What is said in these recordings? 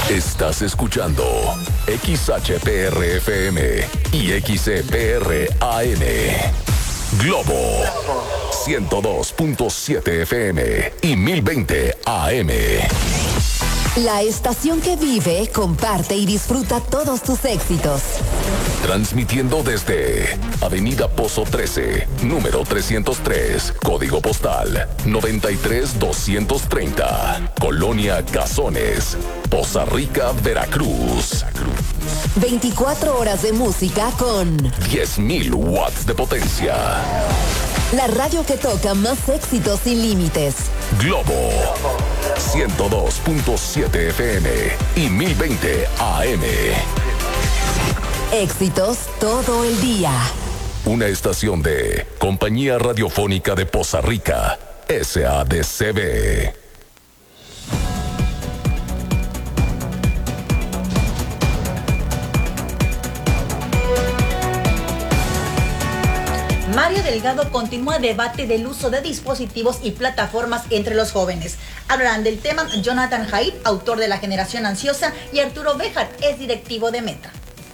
Estás escuchando XHPR-FM y XCPR-AM. Globo 102.7 FM y 1020 AM. La estación que vive, comparte y disfruta todos tus éxitos. Transmitiendo desde Avenida Pozo 13, número 303, código postal 93230, Colonia Cazones, Poza Rica, Veracruz. 24 horas de música con 10.000 watts de potencia. La radio que toca más éxitos sin límites. Globo 102.7 FM y 1020 AM. Éxitos todo el día. Una estación de Compañía Radiofónica de Poza Rica, SADCB. Mario Delgado continúa debate del uso de dispositivos y plataformas entre los jóvenes. Hablarán del tema Jonathan Haidt, autor de La Generación Ansiosa, y Arturo Béjar, es directivo de Meta.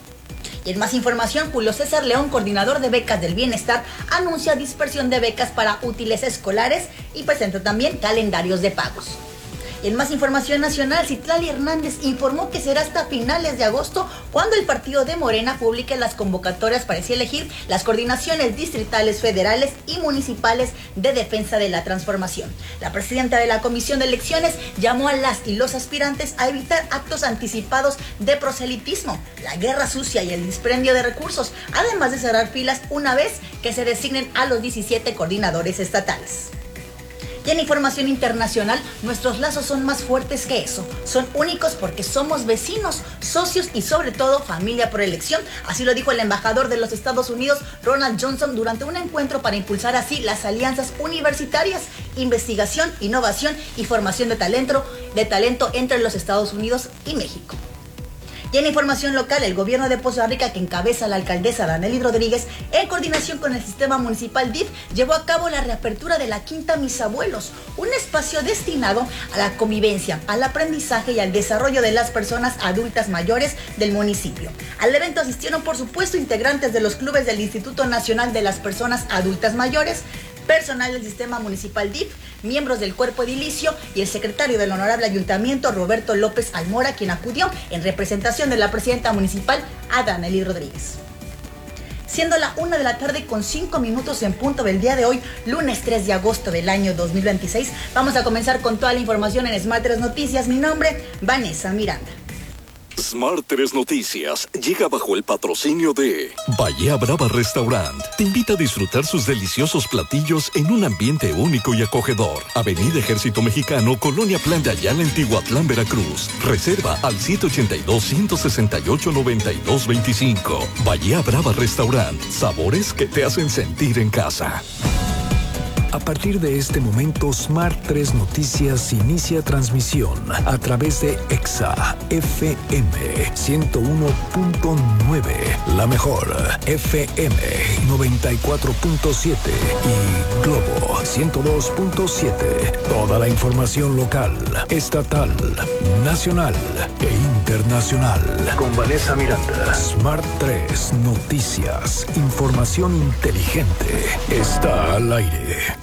Y en más información, Julio César León, coordinador de becas del bienestar, anuncia dispersión de becas para útiles escolares y presenta también calendarios de pagos. Y en más información nacional, Citlali Hernández informó que será hasta finales de agosto cuando el partido de Morena publique las convocatorias para así elegir las coordinaciones distritales, federales y municipales de defensa de la transformación. La presidenta de la Comisión de Elecciones llamó a las y los aspirantes a evitar actos anticipados de proselitismo, la guerra sucia y el dispendio de recursos, además de cerrar filas una vez que se designen a los 17 coordinadores estatales. Y en información internacional, nuestros lazos son más fuertes que eso. Son únicos porque somos vecinos, socios y sobre todo familia por elección. Así lo dijo el embajador de los Estados Unidos, Ronald Johnson, durante un encuentro para impulsar así las alianzas universitarias, investigación, innovación y formación de talento entre los Estados Unidos y México. Y en información local, el gobierno de Poza Rica, que encabeza la alcaldesa Danely Rodríguez, en coordinación con el sistema municipal DIF, llevó a cabo la reapertura de la Quinta Mis Abuelos, un espacio destinado a la convivencia, al aprendizaje y al desarrollo de las personas adultas mayores del municipio. Al evento asistieron, por supuesto, integrantes de los clubes del Instituto Nacional de las Personas Adultas Mayores, personal del sistema municipal DIF, miembros del cuerpo edilicio y el secretario del honorable ayuntamiento, Roberto López Almora, quien acudió en representación de la presidenta municipal, Danely Rodríguez. Siendo la 1:05 p.m. en punto del día de hoy, lunes 3 de agosto del año 2026, vamos a comenzar con toda la información en Smart 3 Noticias. Mi nombre, Vanessa Miranda. Smart 3 Noticias llega bajo el patrocinio de Bahía Brava Restaurant. Te invita a disfrutar sus deliciosos platillos en un ambiente único y acogedor. Avenida Ejército Mexicano, Colonia Plan de Ayala, en Tihuatlán, Veracruz. Reserva al 782-168-9225. Bahía Brava Restaurant. Sabores que te hacen sentir en casa. A partir de este momento, Smart 3 Noticias inicia transmisión a través de EXA FM 101.9, La Mejor FM 94.7 y Globo 102.7. Toda la información local, estatal, nacional e internacional. Con Vanessa Miranda. Smart 3 Noticias. Información inteligente. Está al aire.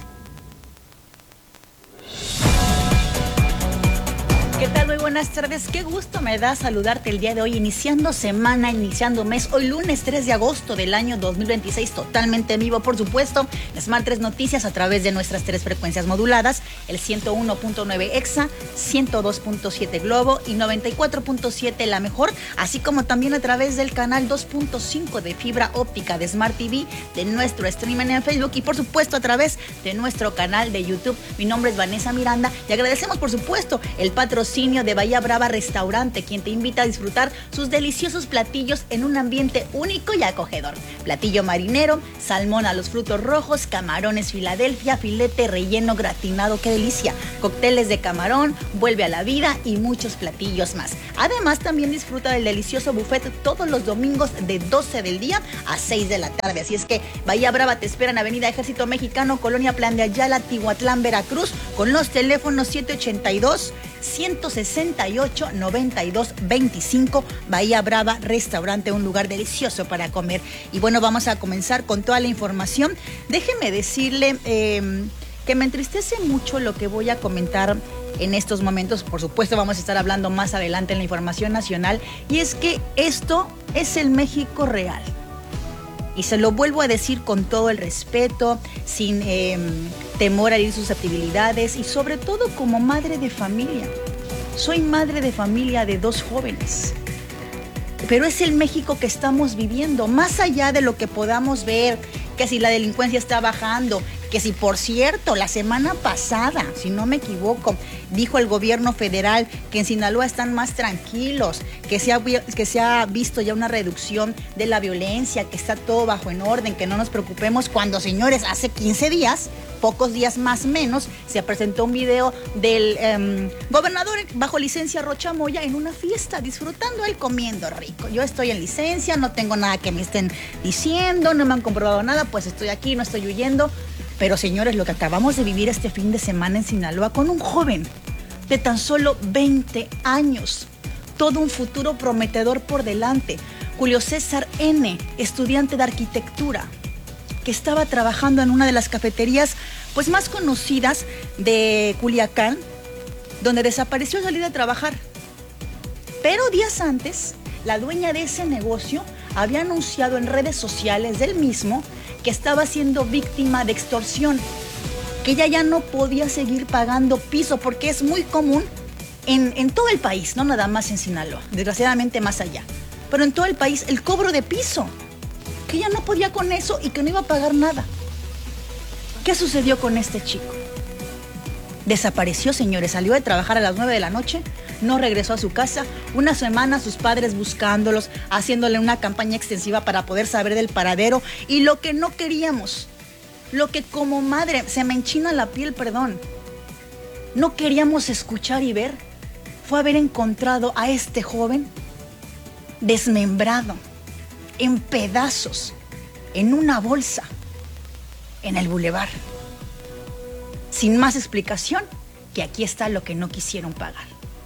¿Qué tal? Muy buenas tardes. Qué gusto me da saludarte el día de hoy, iniciando semana, iniciando mes. Hoy lunes 3 de agosto del año 2026, totalmente en vivo, por supuesto. Smart 3 Noticias a través de nuestras 3 frecuencias moduladas, el 101.9 EXA, 102.7 Globo y 94.7 La Mejor, así como también a través del canal 2.5 de fibra óptica de Smart TV, de nuestro streaming en Facebook y por supuesto a través de nuestro canal de YouTube. Mi nombre es Vanessa Miranda y agradecemos por supuesto el patrocinio de Bahía Brava Restaurante, quien te invita a disfrutar sus deliciosos platillos en un ambiente único y acogedor. Platillo marinero, salmón a los frutos rojos, camarones Filadelfia, filete relleno gratinado, qué delicia, cócteles de camarón, vuelve a la vida y muchos platillos más. Además, también disfruta del delicioso buffet todos los domingos de 12 del día a 6 de la tarde. Así es que Bahía Brava te espera en Avenida Ejército Mexicano, Colonia Plan de Ayala, Tihuatlán, Veracruz, con los teléfonos 782 168-9225, Bahía Brava Restaurante, un lugar delicioso para comer. Y bueno, vamos a comenzar con toda la información. Déjeme decirle que me entristece mucho lo que voy a comentar en estos momentos. Por supuesto, vamos a estar hablando más adelante en la información nacional, y es que esto es el México real. Y se lo vuelvo a decir con todo el respeto, sin temor a herir susceptibilidades, y sobre todo como madre de familia. Soy madre de familia de 2 jóvenes. Pero es el México que estamos viviendo, más allá de lo que podamos ver, que si la delincuencia está bajando, que si, por cierto, la semana pasada, si no me equivoco, dijo el gobierno federal que en Sinaloa están más tranquilos, que se ha visto ya una reducción de la violencia, que está todo bajo en orden, que no nos preocupemos, cuando, señores, hace 15 días, pocos días más o menos, se presentó un video del gobernador bajo licencia Rocha Moya en una fiesta, disfrutando él comiendo rico. Yo estoy en licencia, no tengo nada que me estén diciendo, no me han comprobado nada, pues estoy aquí, no estoy huyendo. Pero, señores, lo que acabamos de vivir este fin de semana en Sinaloa con un joven de tan solo 20 años, todo un futuro prometedor por delante, Julio César N., estudiante de arquitectura, que estaba trabajando en una de las cafeterías pues más conocidas de Culiacán, donde desapareció al salir de trabajar. Pero días antes, la dueña de ese negocio había anunciado en redes sociales del mismo que estaba siendo víctima de extorsión, que ella ya no podía seguir pagando piso, porque es muy común en todo el país, no nada más en Sinaloa, desgraciadamente más allá, pero en todo el país el cobro de piso, que ella no podía con eso y que no iba a pagar nada. ¿Qué sucedió con este chico? Desapareció, señores, salió de trabajar a las 9 de la noche, no regresó a su casa. Una semana sus padres buscándolos, haciéndole una campaña extensiva para poder saber del paradero. Y lo que no queríamos, lo que como madre, se me enchina la piel, perdón, no queríamos escuchar y ver, fue haber encontrado a este joven desmembrado, en pedazos, en una bolsa, en el bulevar. Sin más explicación, que aquí está lo que no quisieron pagar.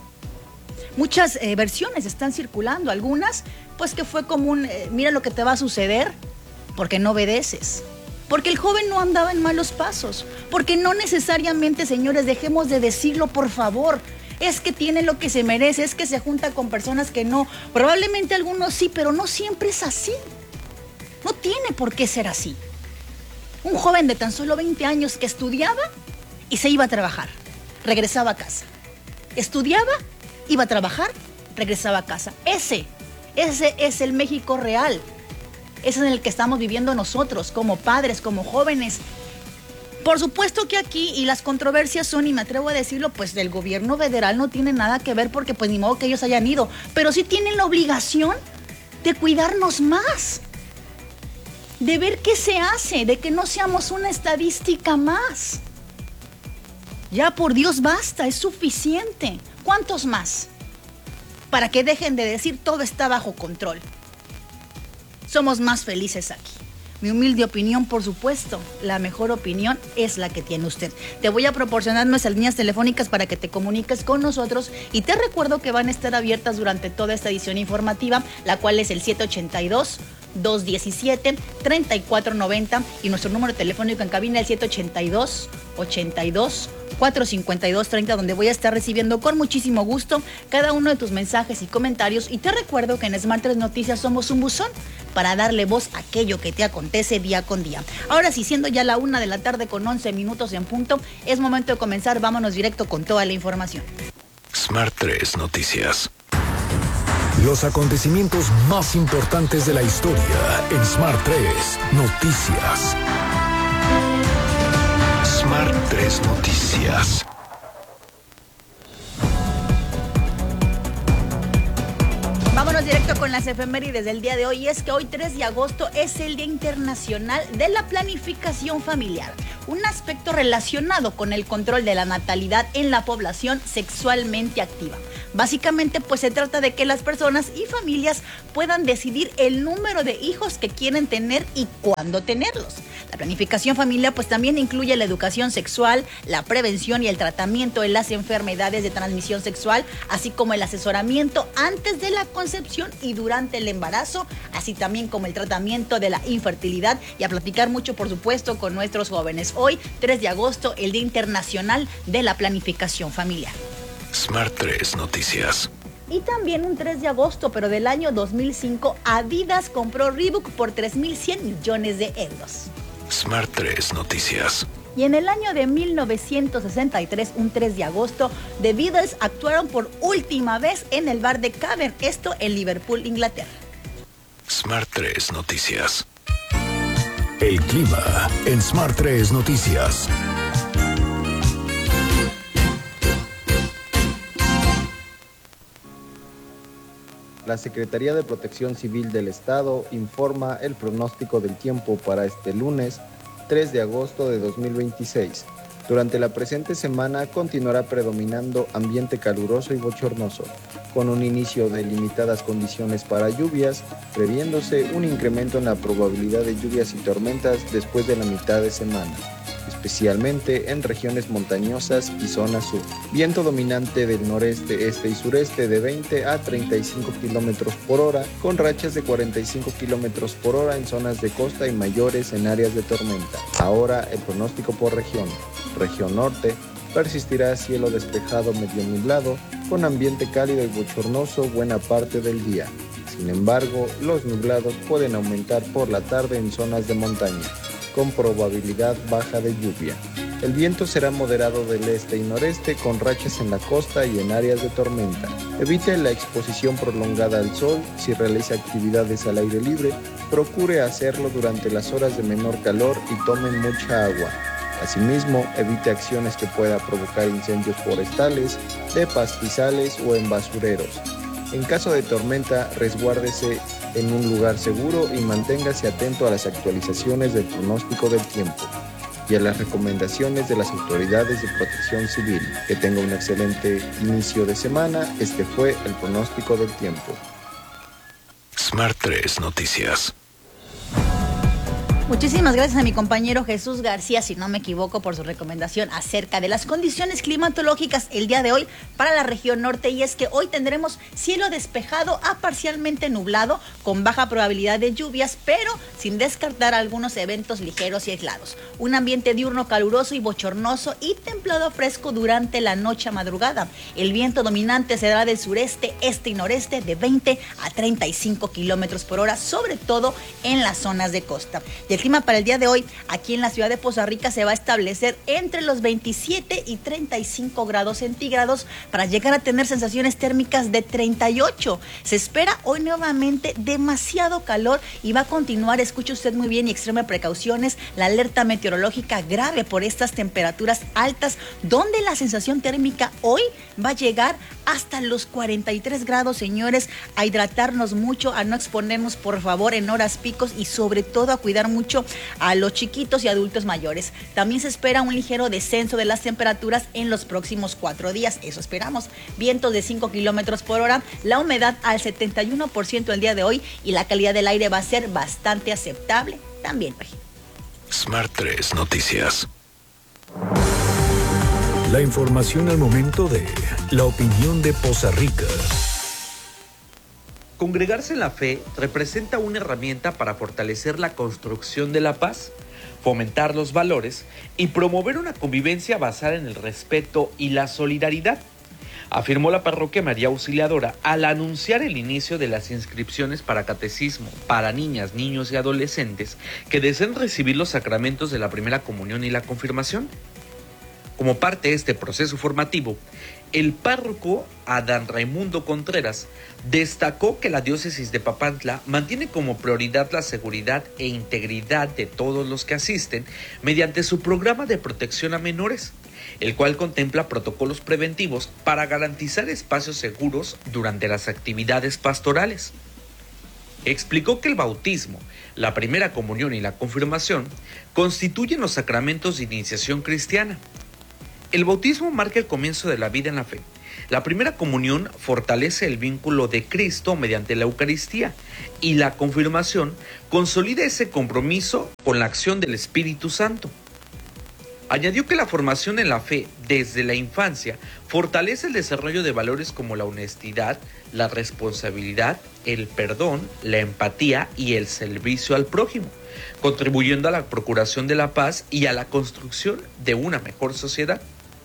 Muchas versiones están circulando, algunas pues que fue como un mira lo que te va a suceder porque no obedeces, porque el joven no andaba en malos pasos, porque no necesariamente, señores, dejemos de decirlo, por favor, es que tiene lo que se merece, es que se junta con personas que no, probablemente algunos sí, pero no siempre es así, no tiene por qué ser así. Un joven de tan solo 20 años que estudiaba y se iba a trabajar, regresaba a casa, estudiaba, iba a trabajar, regresaba a casa. Ese es el México real. Ese es en el que estamos viviendo nosotros, como padres, como jóvenes. Por supuesto que aquí, y las controversias son, y me atrevo a decirlo, pues del gobierno federal no tiene nada que ver, porque pues ni modo que ellos hayan ido, pero sí tienen la obligación de cuidarnos más, de ver qué se hace, de que no seamos una estadística más. Ya, por Dios, basta, es suficiente. ¿Cuántos más? Para que dejen de decir todo está bajo control. Somos más felices aquí. Mi humilde opinión, por supuesto, la mejor opinión es la que tiene usted. Te voy a proporcionar nuestras líneas telefónicas para que te comuniques con nosotros, y te recuerdo que van a estar abiertas durante toda esta edición informativa, la cual es el 782-217-3490, y nuestro número telefónico en cabina el 782-82-452-30, donde voy a estar recibiendo con muchísimo gusto cada uno de tus mensajes y comentarios. Y te recuerdo que en Smart 3 Noticias somos un buzón para darle voz a aquello que te acontece día con día. Ahora sí, siendo ya la 1 de la tarde con 11 minutos en punto, es momento de comenzar. Vámonos directo con toda la información. Smart 3 Noticias. Los acontecimientos más importantes de la historia en Smart 3 Noticias. Smart 3 Noticias. Vámonos directo con las efemérides del día de hoy. Y es que hoy, 3 de agosto, es el Día Internacional de la Planificación Familiar, un aspecto relacionado con el control de la natalidad en la población sexualmente activa. Básicamente, pues se trata de que las personas y familias puedan decidir el número de hijos que quieren tener y cuándo tenerlos. La planificación familiar pues también incluye la educación sexual, la prevención y el tratamiento de las enfermedades de transmisión sexual, así como el asesoramiento antes de la concepción y durante el embarazo, así también como el tratamiento de la infertilidad, y a platicar mucho, por supuesto, con nuestros jóvenes. Hoy, 3 de agosto, el Día Internacional de la Planificación Familiar. Smart 3 Noticias. Y también un 3 de agosto, pero del año 2005, Adidas compró Reebok por 3.100 millones de euros. Smart 3 Noticias. Y en el año de 1963, un 3 de agosto, The Beatles actuaron por última vez en el bar de Cavern, esto en Liverpool, Inglaterra. Smart 3 Noticias. El clima en Smart 3 Noticias. La Secretaría de Protección Civil del Estado informa el pronóstico del tiempo para este lunes 3 de agosto de 2026. Durante la presente semana continuará predominando ambiente caluroso y bochornoso, con un inicio de limitadas condiciones para lluvias, previéndose un incremento en la probabilidad de lluvias y tormentas después de la mitad de semana, especialmente en regiones montañosas y zona sur. Viento dominante del noreste, este y sureste de 20 a 35 km por hora, con rachas de 45 km por hora en zonas de costa y mayores en áreas de tormenta. Ahora el pronóstico por región. Región norte, persistirá cielo despejado medio nublado, con ambiente cálido y bochornoso buena parte del día. Sin embargo, los nublados pueden aumentar por la tarde en zonas de montaña, con probabilidad baja de lluvia. El viento será moderado del este y noreste, con rachas en la costa y en áreas de tormenta. Evite la exposición prolongada al sol. Si realiza actividades al aire libre, procure hacerlo durante las horas de menor calor y tomen mucha agua. Asimismo, evite acciones que puedan provocar incendios forestales, de pastizales o en basureros. En caso de tormenta, resguárdese en un lugar seguro y manténgase atento a las actualizaciones del pronóstico del tiempo y a las recomendaciones de las autoridades de protección civil. Que tenga un excelente inicio de semana. Este fue el pronóstico del tiempo. Smart 3 Noticias. Muchísimas gracias a mi compañero Jesús García, si no me equivoco, por su recomendación acerca de las condiciones climatológicas el día de hoy para la región norte. Y es que hoy tendremos cielo despejado a parcialmente nublado, con baja probabilidad de lluvias, pero sin descartar algunos eventos ligeros y aislados. Un ambiente diurno caluroso y bochornoso y templado fresco durante la noche a madrugada. El viento dominante será del sureste, este y noreste de 20 a 35 kilómetros por hora, sobre todo en las zonas de costa. Y el clima para el día de hoy aquí en la ciudad de Poza Rica se va a establecer entre los 27 y 35 grados centígrados para llegar a tener sensaciones térmicas de 38. Se espera hoy nuevamente demasiado calor y va a continuar, escuche usted muy bien y extreme precauciones, la alerta meteorológica grave por estas temperaturas altas, donde la sensación térmica hoy va a llegar hasta los 43 grados, señores. A hidratarnos mucho, a no exponernos, por favor, en horas picos y sobre todo a cuidar mucho a los chiquitos y adultos mayores. También se espera un ligero descenso de las temperaturas en los próximos 4 días, eso esperamos. Vientos de 5 kilómetros por hora, la humedad al 71% el día de hoy y la calidad del aire va a ser bastante aceptable también hoy. Smart 3 Noticias. La información al momento de la opinión de Poza Rica. Congregarse en la fe representa una herramienta para fortalecer la construcción de la paz, fomentar los valores y promover una convivencia basada en el respeto y la solidaridad, afirmó la parroquia María Auxiliadora al anunciar el inicio de las inscripciones para catecismo para niñas, niños y adolescentes que deseen recibir los sacramentos de la primera comunión y la confirmación. Como parte de este proceso formativo, el párroco Adán Raimundo Contreras destacó que la diócesis de Papantla mantiene como prioridad la seguridad e integridad de todos los que asisten mediante su programa de protección a menores, el cual contempla protocolos preventivos para garantizar espacios seguros durante las actividades pastorales. Explicó que el bautismo, la primera comunión y la confirmación constituyen los sacramentos de iniciación cristiana. El bautismo marca el comienzo de la vida en la fe La primera comunión fortalece el vínculo de Cristo mediante la Eucaristía y la confirmación consolida ese compromiso con la acción del Espíritu Santo. Añadió que la formación en la fe desde la infancia fortalece el desarrollo de valores como la honestidad, la responsabilidad, el perdón, la empatía y el servicio al prójimo, contribuyendo a la procuración de la paz y a la construcción de una mejor sociedad.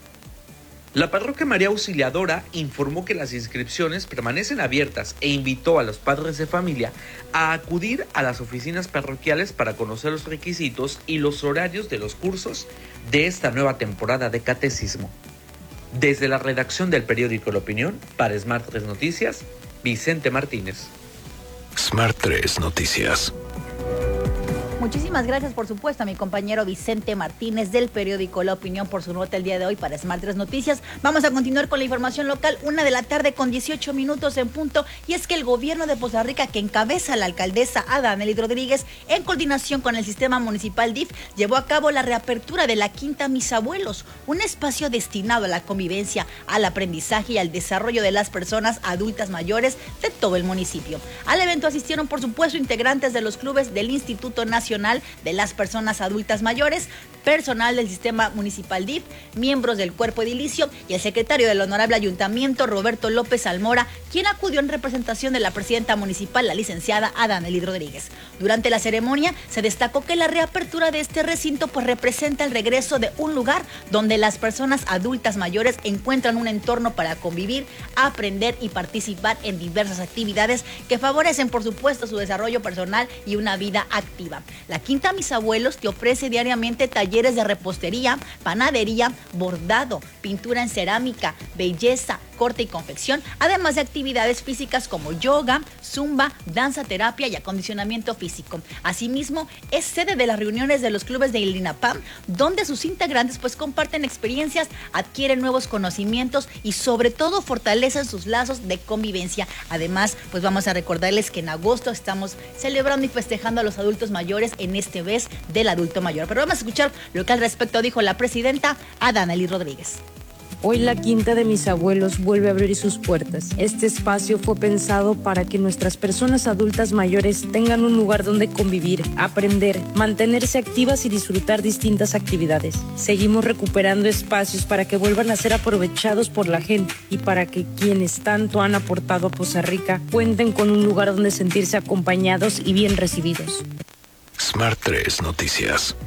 La Parroquia María Auxiliadora informó que las inscripciones permanecen abiertas e invitó a los padres de familia a acudir a las oficinas parroquiales para conocer los requisitos y los horarios de los cursos de esta nueva temporada de catecismo. Desde la redacción del periódico La Opinión, para Smart 3 Noticias, Vicente Martínez. Smart 3 Noticias. Muchísimas gracias, por supuesto, a mi compañero Vicente Martínez del periódico La Opinión por su nota el día de hoy para Smart 3 Noticias. Vamos a continuar con la información local, 1:18 en punto, y es que el gobierno de Poza Rica, que encabeza la alcaldesa Adanelis Rodríguez, en coordinación con el sistema municipal DIF, llevó a cabo la reapertura de la Quinta Mis Abuelos, un espacio destinado a la convivencia, al aprendizaje y al desarrollo de las personas adultas mayores de todo el municipio. Al evento asistieron, por supuesto, integrantes de los clubes del Instituto Nacional de las Personas Adultas Mayores, personal del sistema municipal DIF, miembros del cuerpo edilicio y el secretario del Honorable Ayuntamiento, Roberto López Almora, quien acudió en representación de la presidenta municipal, la licenciada Adanelis Rodríguez. Durante la ceremonia se destacó que la reapertura de este recinto pues representa el regreso de un lugar donde las personas adultas mayores encuentran un entorno para convivir, aprender y participar en diversas actividades que favorecen, por supuesto, su desarrollo personal y una vida activa. La Quinta Mis Abuelos te ofrece diariamente talleres de repostería, panadería, bordado, pintura en cerámica, belleza, corte y confección, además de actividades físicas como yoga, zumba, danza terapia y acondicionamiento físico. Asimismo, es sede de las reuniones de los clubes de INAPAM, donde sus integrantes pues comparten experiencias, adquieren nuevos conocimientos y sobre todo fortalecen sus lazos de convivencia. Además, pues vamos a recordarles que en agosto estamos celebrando y festejando a los adultos mayores en este mes del adulto mayor. Pero vamos a escuchar lo que al respecto dijo la presidenta Adanelis Rodríguez. Hoy la Quinta de Mis Abuelos vuelve a abrir sus puertas. Este espacio fue pensado para que nuestras personas adultas mayores tengan un lugar donde convivir, aprender, mantenerse activas y disfrutar distintas actividades. Seguimos recuperando espacios para que vuelvan a ser aprovechados por la gente y para que quienes tanto han aportado a Poza Rica cuenten con un lugar donde sentirse acompañados y bien recibidos. Smart 3 Noticias.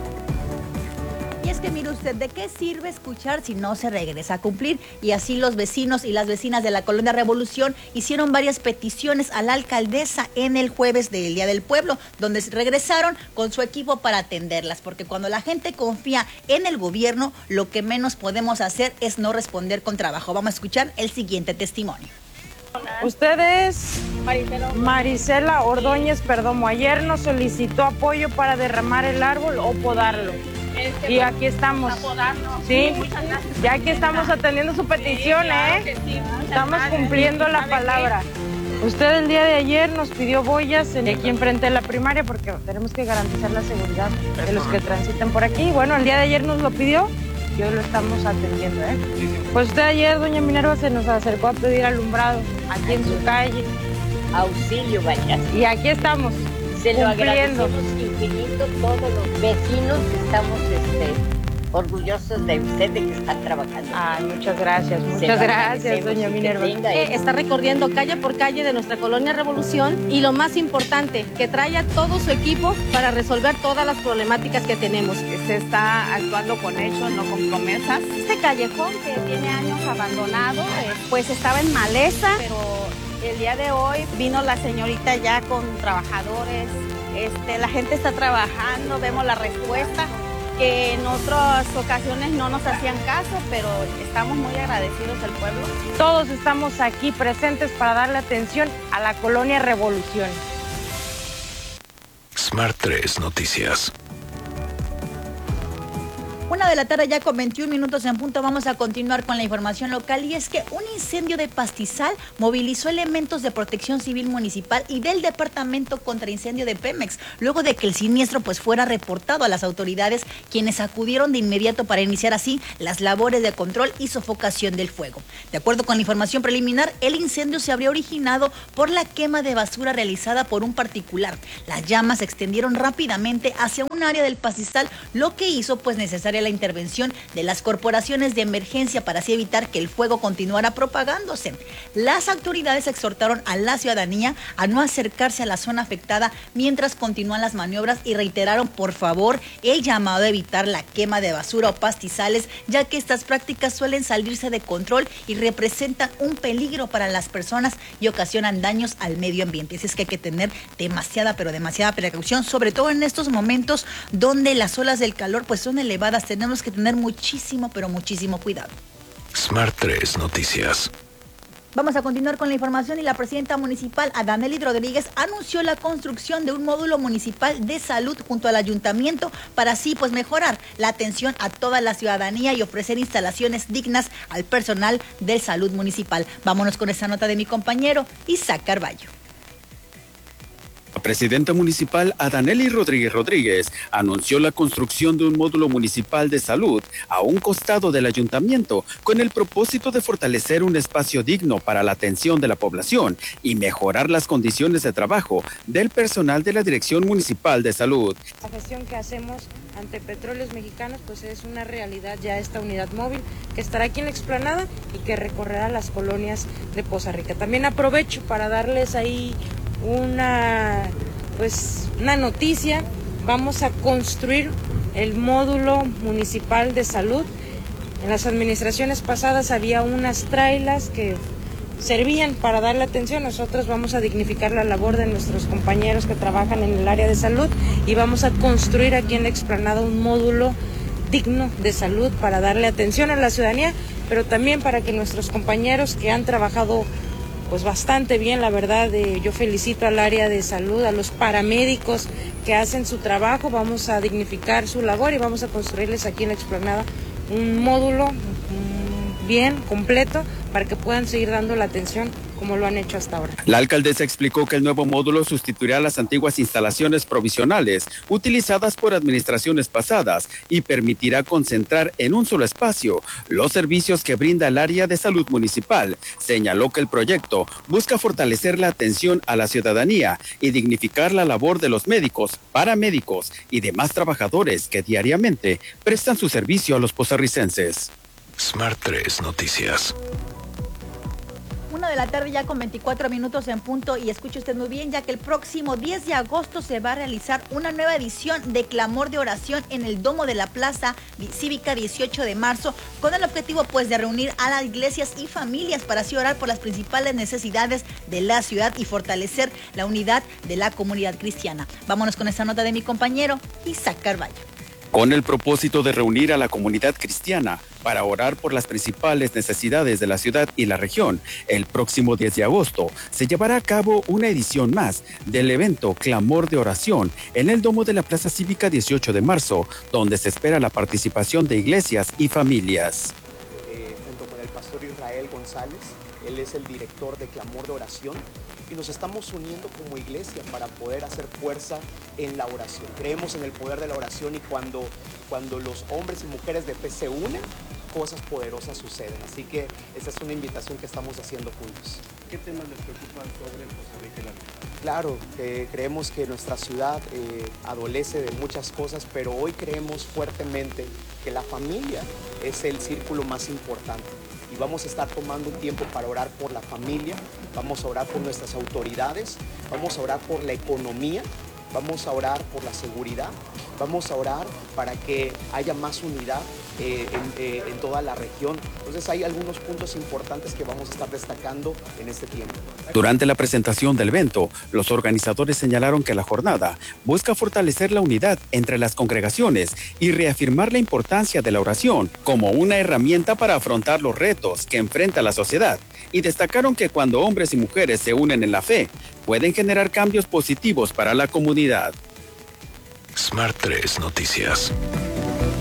Y es que mire usted, ¿de qué sirve escuchar si no se regresa a cumplir? Y así los vecinos y las vecinas de la Colonia Revolución hicieron varias peticiones a la alcaldesa en el jueves del Día del Pueblo, donde regresaron con su equipo para atenderlas, porque cuando la gente confía en el gobierno, lo que menos podemos hacer es no responder con trabajo. Vamos a escuchar el siguiente testimonio. Usted es Marisela Ordóñez Perdomo. Ayer nos solicitó apoyo para derramar el árbol o podarlo. Y aquí estamos. Sí, ya aquí estamos atendiendo su petición, Estamos cumpliendo la palabra. Usted el día de ayer nos pidió boyas aquí enfrente de la primaria porque tenemos que garantizar la seguridad de los que transitan por aquí. Bueno, el día de ayer nos lo pidió y hoy lo estamos atendiendo, Pues usted ayer, doña Minerva, se nos acercó a pedir alumbrado aquí en su calle. Auxilio, vaya. Y aquí estamos. Se lo agradecemos infinito, todos los vecinos estamos orgullosos de usted, de que están trabajando. Ay, muchas gracias, doña Minerva. Está recorriendo calle por calle de nuestra Colonia Revolución y lo más importante, que trae a todo su equipo para resolver todas las problemáticas que tenemos. Se está actuando con hechos, no con promesas. Este callejón que tiene años abandonado, pues estaba en maleza, pero el día de hoy vino la señorita ya con trabajadores, la gente está trabajando, vemos la respuesta, que en otras ocasiones no nos hacían caso, pero estamos muy agradecidos al pueblo. Todos estamos aquí presentes para darle atención a la Colonia Revolución. Smart 3 Noticias. 1:00 ya con 21 minutos en punto. Vamos a continuar con la información local, y es que un incendio de pastizal movilizó elementos de Protección Civil Municipal y del Departamento contra Incendio de Pemex, luego de que el siniestro fuera reportado a las autoridades, quienes acudieron de inmediato para iniciar así las labores de control y sofocación del fuego. De acuerdo con la información preliminar, el incendio se habría originado por la quema de basura realizada por un particular. Las llamas se extendieron rápidamente hacia un área del pastizal, lo que hizo necesaria la intervención de las corporaciones de emergencia para así evitar que el fuego continuara propagándose. Las autoridades exhortaron a la ciudadanía a no acercarse a la zona afectada mientras continúan las maniobras y reiteraron, por favor, el llamado a evitar la quema de basura o pastizales, ya que estas prácticas suelen salirse de control y representan un peligro para las personas y ocasionan daños al medio ambiente. Así es que hay que tener demasiada precaución, sobre todo en estos momentos donde las olas del calor son elevadas. Tenemos que tener muchísimo cuidado. Smart 3 Noticias. Vamos a continuar con la información, y la presidenta municipal, Adanelis Rodríguez, anunció la construcción de un módulo municipal de salud junto al ayuntamiento para así mejorar la atención a toda la ciudadanía y ofrecer instalaciones dignas al personal de salud municipal. Vámonos con esta nota de mi compañero Isaac Carballo. La presidenta municipal Adanelis Rodríguez anunció la construcción de un módulo municipal de salud a un costado del ayuntamiento con el propósito de fortalecer un espacio digno para la atención de la población y mejorar las condiciones de trabajo del personal de la Dirección Municipal de Salud. La gestión que hacemos ante Petróleos Mexicanos es una realidad ya esta unidad móvil que estará aquí en la explanada y que recorrerá las colonias de Poza Rica. También aprovecho para darles ahí una noticia. Vamos a construir el módulo municipal de salud. En las administraciones pasadas había unas trailas que servían para darle atención. Nosotros vamos a dignificar la labor de nuestros compañeros que trabajan en el área de salud y vamos a construir aquí en la explanada un módulo digno de salud para darle atención a la ciudadanía, pero también para que nuestros compañeros que han trabajado bastante bien, la verdad, yo felicito al área de salud, a los paramédicos que hacen su trabajo. Vamos a dignificar su labor y vamos a construirles aquí en la explanada un módulo bien completo para que puedan seguir dando la atención como lo han hecho hasta ahora. La alcaldesa explicó que el nuevo módulo sustituirá las antiguas instalaciones provisionales utilizadas por administraciones pasadas y permitirá concentrar en un solo espacio los servicios que brinda el área de salud municipal. Señaló que el proyecto busca fortalecer la atención a la ciudadanía y dignificar la labor de los médicos, paramédicos y demás trabajadores que diariamente prestan su servicio a los pozarricenses. Smart 3 Noticias. 1:00 ya con 24 minutos en punto, y escuche usted muy bien, ya que el próximo 10 de agosto se va a realizar una nueva edición de Clamor de Oración en el Domo de la Plaza Cívica 18 de marzo, con el objetivo de reunir a las iglesias y familias para así orar por las principales necesidades de la ciudad y fortalecer la unidad de la comunidad cristiana. Vámonos con esta nota de mi compañero Isaac Carballo. Con el propósito de reunir a la comunidad cristiana para orar por las principales necesidades de la ciudad y la región, el próximo 10 de agosto se llevará a cabo una edición más del evento Clamor de Oración en el Domo de la Plaza Cívica 18 de marzo, donde se espera la participación de iglesias y familias. Junto con el pastor Israel González, él es el director de Clamor de Oración, y nos estamos uniendo como iglesia para poder hacer fuerza en la oración. Creemos en el poder de la oración, y cuando los hombres y mujeres de fe se unen, cosas poderosas suceden. Así que esa es una invitación que estamos haciendo juntos. ¿Qué temas les preocupan sobre Poza Rica y la región? Claro, creemos que nuestra ciudad adolece de muchas cosas, pero hoy creemos fuertemente que la familia es el círculo más importante. Y vamos a estar tomando un tiempo para orar por la familia, vamos a orar por nuestras autoridades, vamos a orar por la economía, vamos a orar por la seguridad, vamos a orar para que haya más unidad en toda la región. Entonces hay algunos puntos importantes que vamos a estar destacando en este tiempo. Durante la presentación del evento, los organizadores señalaron que la jornada busca fortalecer la unidad entre las congregaciones y reafirmar la importancia de la oración como una herramienta para afrontar los retos que enfrenta la sociedad, y destacaron que cuando hombres y mujeres se unen en la fe, pueden generar cambios positivos para la comunidad. Smart 3 Noticias.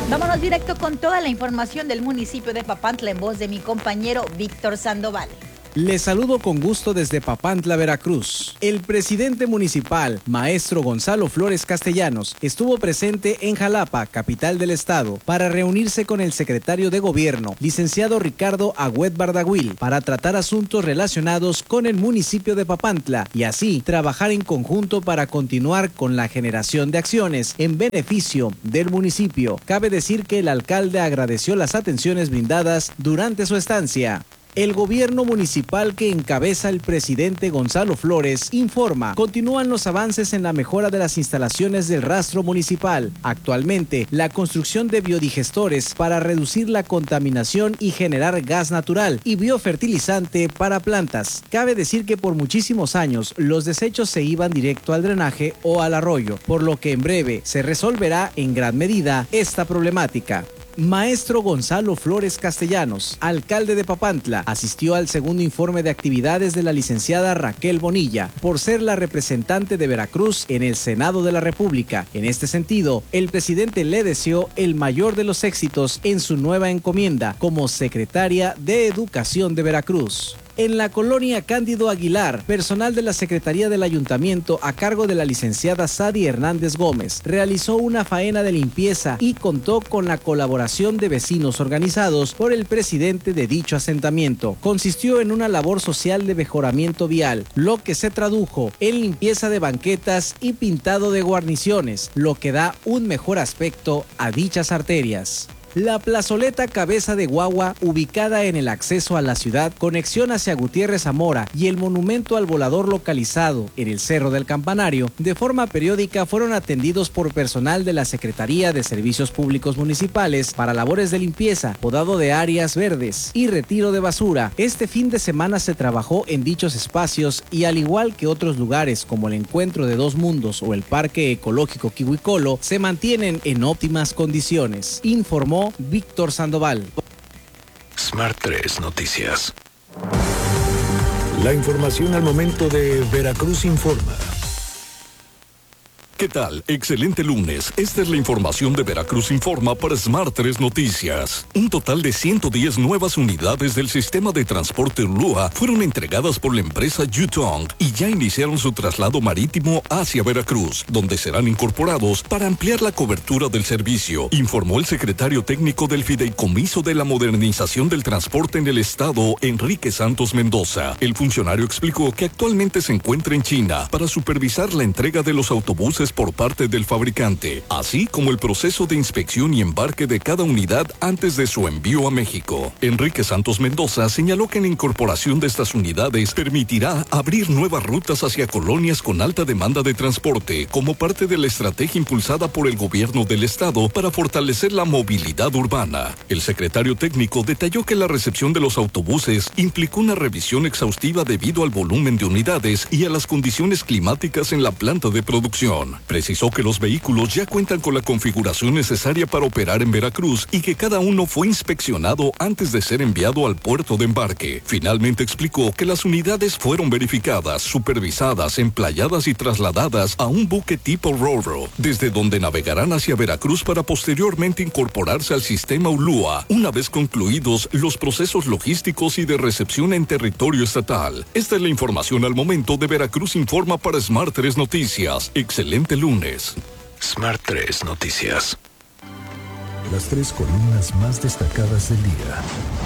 Vámonos directo con toda la información del municipio de Papantla en voz de mi compañero Víctor Sandoval. Les saludo con gusto desde Papantla, Veracruz. El presidente municipal, maestro Gonzalo Flores Castellanos, estuvo presente en Jalapa, capital del estado, para reunirse con el secretario de gobierno, licenciado Ricardo Agüed Bardaguil, para tratar asuntos relacionados con el municipio de Papantla y así trabajar en conjunto para continuar con la generación de acciones en beneficio del municipio. Cabe decir que el alcalde agradeció las atenciones brindadas durante su estancia. El gobierno municipal que encabeza el presidente Gonzalo Flores informa, continúan los avances en la mejora de las instalaciones del rastro municipal. Actualmente, la construcción de biodigestores para reducir la contaminación y generar gas natural y biofertilizante para plantas. Cabe decir que por muchísimos años los desechos se iban directo al drenaje o al arroyo, por lo que en breve se resolverá en gran medida esta problemática. Maestro Gonzalo Flores Castellanos, alcalde de Papantla, asistió al segundo informe de actividades de la licenciada Raquel Bonilla, por ser la representante de Veracruz en el Senado de la República. En este sentido, el presidente le deseó el mayor de los éxitos en su nueva encomienda como secretaria de Educación de Veracruz. En la colonia Cándido Aguilar, personal de la Secretaría del Ayuntamiento a cargo de la licenciada Sadi Hernández Gómez realizó una faena de limpieza y contó con la colaboración de vecinos organizados por el presidente de dicho asentamiento. Consistió en una labor social de mejoramiento vial, lo que se tradujo en limpieza de banquetas y pintado de guarniciones, lo que da un mejor aspecto a dichas arterias. La plazoleta Cabeza de Guagua, ubicada en el acceso a la ciudad, conexión hacia Gutiérrez Zamora y el monumento al volador localizado en el Cerro del Campanario, de forma periódica fueron atendidos por personal de la Secretaría de Servicios Públicos Municipales para labores de limpieza, podado de áreas verdes y retiro de basura. Este fin de semana se trabajó en dichos espacios y al igual que otros lugares como el Encuentro de Dos Mundos o el Parque Ecológico Kihuicolo, se mantienen en óptimas condiciones, informó Víctor Sandoval. Smart 3 Noticias. La información al momento de Veracruz Informa. ¿Qué tal? Excelente lunes. Esta es la información de Veracruz Informa para Smart 3 Noticias. Un total de 110 nuevas unidades del sistema de transporte Ulúa fueron entregadas por la empresa Yutong y ya iniciaron su traslado marítimo hacia Veracruz, donde serán incorporados para ampliar la cobertura del servicio, informó el secretario técnico del Fideicomiso de la Modernización del Transporte en el Estado, Enrique Santos Mendoza. El funcionario explicó que actualmente se encuentra en China para supervisar la entrega de los autobuses por parte del fabricante, así como el proceso de inspección y embarque de cada unidad antes de su envío a México. Enrique Santos Mendoza señaló que la incorporación de estas unidades permitirá abrir nuevas rutas hacia colonias con alta demanda de transporte, como parte de la estrategia impulsada por el gobierno del estado para fortalecer la movilidad urbana. El secretario técnico detalló que la recepción de los autobuses implicó una revisión exhaustiva debido al volumen de unidades y a las condiciones climáticas en la planta de producción. Precisó que los vehículos ya cuentan con la configuración necesaria para operar en Veracruz y que cada uno fue inspeccionado antes de ser enviado al puerto de embarque. Finalmente explicó que las unidades fueron verificadas, supervisadas, emplayadas y trasladadas a un buque tipo Ro-Ro, desde donde navegarán hacia Veracruz para posteriormente incorporarse al sistema Ulúa, una vez concluidos los procesos logísticos y de recepción en territorio estatal. Esta es la información al momento de Veracruz Informa para Smart 3 Noticias. Excelente lunes. Smart 3 Noticias. Las 3 columnas más destacadas del día.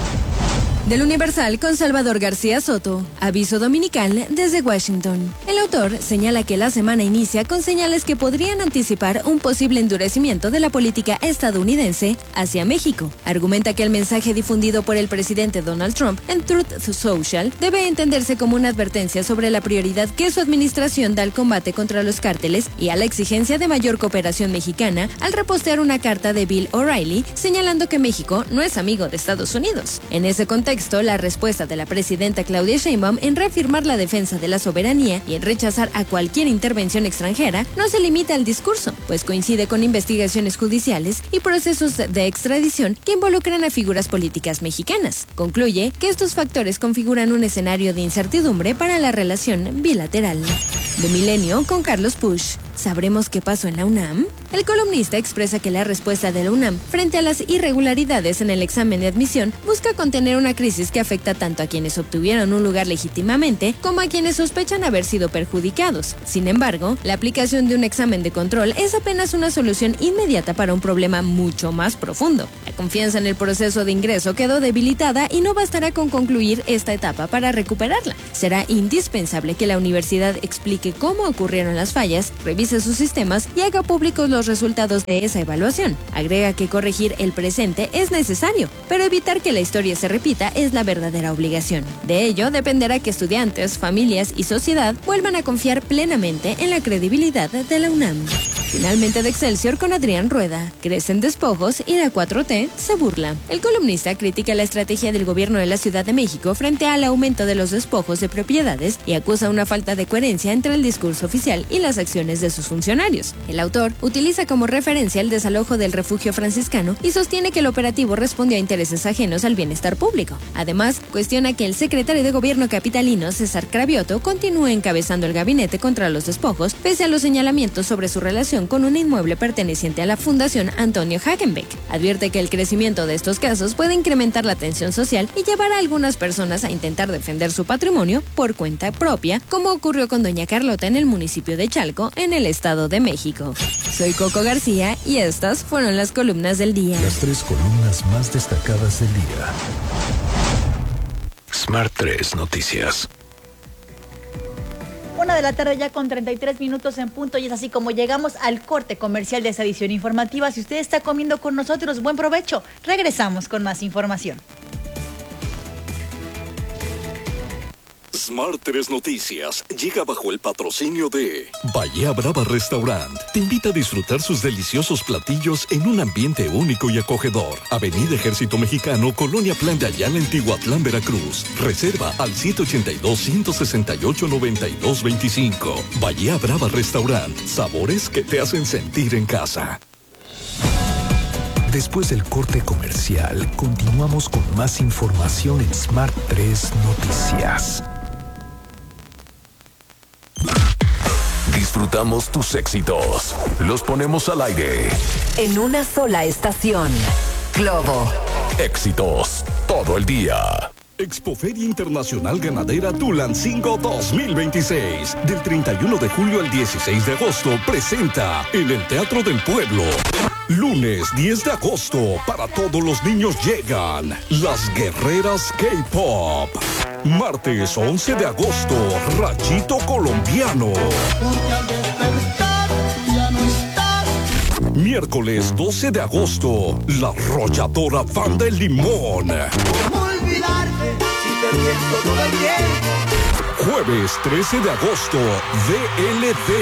Del Universal con Salvador García Soto. Aviso dominical desde Washington. El autor señala que la semana inicia con señales que podrían anticipar un posible endurecimiento de la política estadounidense hacia México. Argumenta que el mensaje difundido por el presidente Donald Trump en Truth Social debe entenderse como una advertencia sobre la prioridad que su administración da al combate contra los cárteles y a la exigencia de mayor cooperación mexicana al repostear una carta de Bill O'Reilly señalando que México no es amigo de Estados Unidos. En ese contexto, la respuesta de la presidenta Claudia Sheinbaum en reafirmar la defensa de la soberanía y en rechazar a cualquier intervención extranjera no se limita al discurso, pues coincide con investigaciones judiciales y procesos de extradición que involucran a figuras políticas mexicanas. Concluye que estos factores configuran un escenario de incertidumbre para la relación bilateral. De Milenio con Carlos Push. ¿Sabremos qué pasó en la UNAM? El columnista expresa que la respuesta de la UNAM frente a las irregularidades en el examen de admisión busca contener una crisis que afecta tanto a quienes obtuvieron un lugar legítimamente como a quienes sospechan haber sido perjudicados. Sin embargo, la aplicación de un examen de control es apenas una solución inmediata para un problema mucho más profundo. La confianza en el proceso de ingreso quedó debilitada y no bastará con concluir esta etapa para recuperarla. Será indispensable que la universidad explique cómo ocurrieron las fallas, revise sus sistemas y haga públicos los resultados de esa evaluación. Agrega que corregir el presente es necesario, pero evitar que la historia se repita es la verdadera obligación. De ello dependerá que estudiantes, familias y sociedad vuelvan a confiar plenamente en la credibilidad de la UNAM. Finalmente de Excelsior con Adrián Rueda. Crecen despojos y la 4T se burla. El columnista critica la estrategia del gobierno de la Ciudad de México frente al aumento de los despojos de propiedades y acusa una falta de coherencia entre el discurso oficial y las acciones de sus funcionarios. El autor utiliza como referencia el desalojo del refugio franciscano y sostiene que el operativo respondió a intereses ajenos al bienestar público. Además, cuestiona que el secretario de gobierno capitalino, César Cravioto, continúe encabezando el gabinete contra los despojos, pese a los señalamientos sobre su relación con un inmueble perteneciente a la Fundación Antonio Hagenbeck. Advierte que el crecimiento de estos casos puede incrementar la tensión social y llevar a algunas personas a intentar defender su patrimonio por cuenta propia, como ocurrió con doña Carlota en el municipio de Chalco, en el Estado de México. Soy Coco García y estas fueron las columnas del día. Las 3 columnas más destacadas del día. Smart 3 Noticias. 1 de la tarde ya con 33 minutos en punto y es así como llegamos al corte comercial de esta edición informativa. Si usted está comiendo con nosotros, buen provecho. Regresamos con más información. Smart 3 Noticias llega bajo el patrocinio de Bahía Brava Restaurant. Te invita a disfrutar sus deliciosos platillos en un ambiente único y acogedor. Avenida Ejército Mexicano, Colonia Plan de Ayala, en Tihuatlán, Veracruz. Reserva al 782-168-9225. Bahía Brava Restaurant. Sabores que te hacen sentir en casa. Después del corte comercial, continuamos con más información en Smart 3 Noticias. Disfrutamos tus éxitos. Los ponemos al aire. En una sola estación. Globo. Éxitos todo el día. Expoferia Internacional Ganadera Tulancingo 2026. Del 31 de julio al 16 de agosto presenta en el Teatro del Pueblo. Lunes 10 de agosto, para todos los niños llegan Las Guerreras K-Pop. Martes 11 de agosto, Rachito Colombiano. Miércoles 12 de agosto, La Arrolladora Banda El Limón. Jueves 13 de agosto, DLD.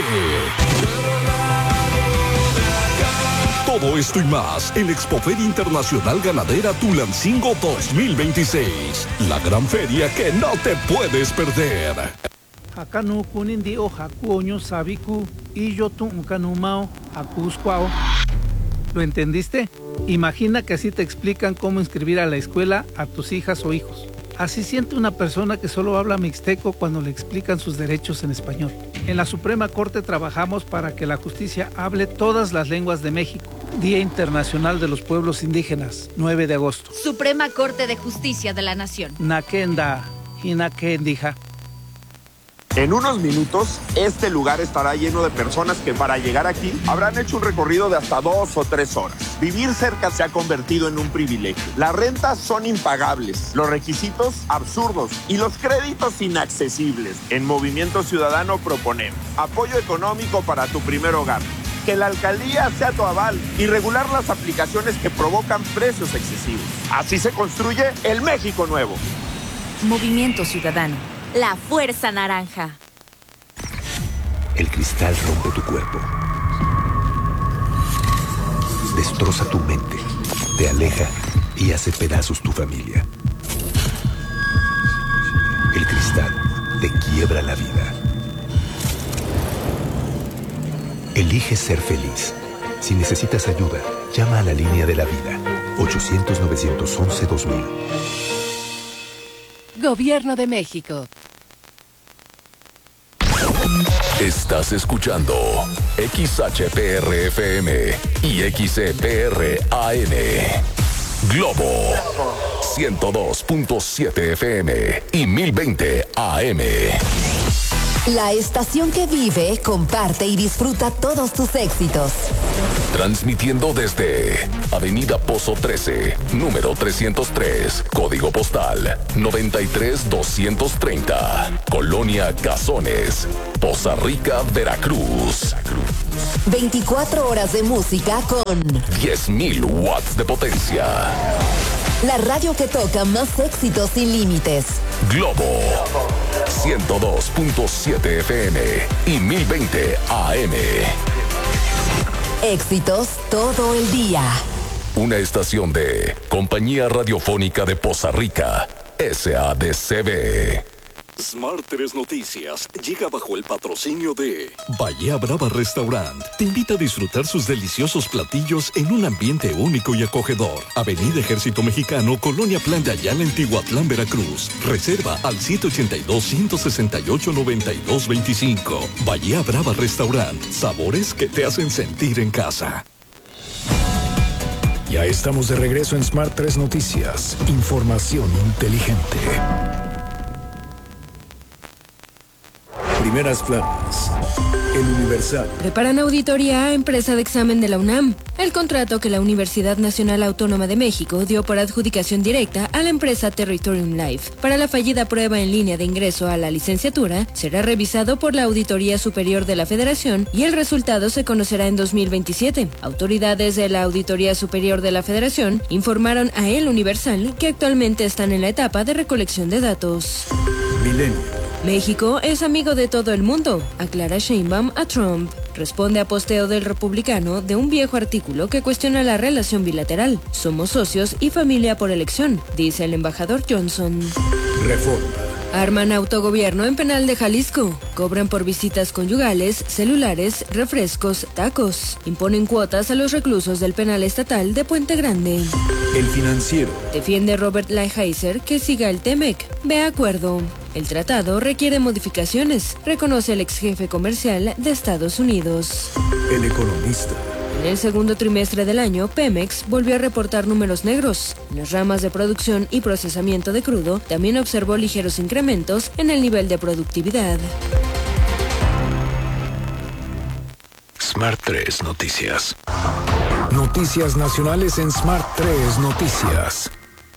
Todo esto y más en Expoferia Internacional Ganadera Tulancingo 2026. La gran feria que no te puedes perder. Hakanu kunindi o hakuoño sabiku y yo tu kanumao akuscuao. ¿Lo entendiste? Imagina que así te explican cómo inscribir a la escuela a tus hijas o hijos. Así siente una persona que solo habla mixteco cuando le explican sus derechos en español. En la Suprema Corte trabajamos para que la justicia hable todas las lenguas de México. Día Internacional de los Pueblos Indígenas, 9 de agosto. Suprema Corte de Justicia de la Nación. Nakenda, Hinakendija. En unos minutos, este lugar estará lleno de personas que para llegar aquí habrán hecho un recorrido de hasta 2 o 3 horas. Vivir cerca se ha convertido en un privilegio. Las rentas son impagables, los requisitos absurdos y los créditos inaccesibles. En Movimiento Ciudadano proponemos apoyo económico para tu primer hogar, que la alcaldía sea tu aval y regular las aplicaciones que provocan precios excesivos. Así se construye el México nuevo. Movimiento Ciudadano. La fuerza naranja. El cristal rompe tu cuerpo. Destroza tu mente. Te aleja y hace pedazos tu familia. El cristal te quiebra la vida. Elige ser feliz. Si necesitas ayuda, llama a la línea de la vida. 800-911-2000. Gobierno de México. Estás escuchando XHPR-FM y XCPR-AM. Globo 102.7 FM y 1020 AM. La estación que vive, comparte y disfruta todos tus éxitos. Transmitiendo desde Avenida Pozo 13, número 303, código postal 93230, Colonia Cazones, Poza Rica, Veracruz. 24 horas de música con 10.000 watts de potencia. La radio que toca más éxitos sin límites. Globo 102.7 FM y 1020 AM. Éxitos todo el día. Una estación de Compañía Radiofónica de Poza Rica, SADCB. Smart 3 Noticias llega bajo el patrocinio de Bahía Brava Restaurant. Te invita a disfrutar sus deliciosos platillos en un ambiente único y acogedor. Avenida Ejército Mexicano, Colonia Plan de Ayala, en Tihuatlán, Veracruz. Reserva al 782-168-9225. Bahía Brava Restaurant. Sabores que te hacen sentir en casa. Ya estamos de regreso en Smart 3 Noticias. Información inteligente. Primeras planas. El Universal. Preparan auditoría a empresa de examen de la UNAM. El contrato que la Universidad Nacional Autónoma de México dio por adjudicación directa a la empresa Territorium Life para la fallida prueba en línea de ingreso a la licenciatura será revisado por la Auditoría Superior de la Federación y el resultado se conocerá en 2027. Autoridades de la Auditoría Superior de la Federación informaron a El Universal que actualmente están en la etapa de recolección de datos. Milenio. México es amigo de todo el mundo, aclara Sheinbaum a Trump. Responde a posteo del republicano de un viejo artículo que cuestiona la relación bilateral. Somos socios y familia por elección, dice el embajador Johnson. Reforma. Arman autogobierno en penal de Jalisco. Cobran por visitas conyugales, celulares, refrescos, tacos. Imponen cuotas a los reclusos del penal estatal de Puente Grande. El Financiero. Defiende Robert Lighthizer que siga el TEMEC. Ve acuerdo. El tratado requiere modificaciones, reconoce el ex jefe comercial de Estados Unidos. El Economista. En el segundo trimestre del año, Pemex volvió a reportar números negros. En las ramas de producción y procesamiento de crudo, también observó ligeros incrementos en el nivel de productividad. Smart 3 Noticias. Noticias nacionales en Smart 3 Noticias.